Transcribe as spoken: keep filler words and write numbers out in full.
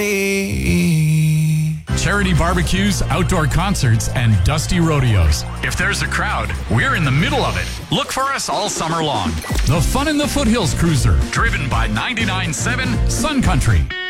Charity barbecues, outdoor concerts, and dusty rodeos. If there's a crowd, we're in the middle of it. Look for us all summer long. The Fun in the Foothills Cruiser, driven by ninety-nine point seven Sun Country.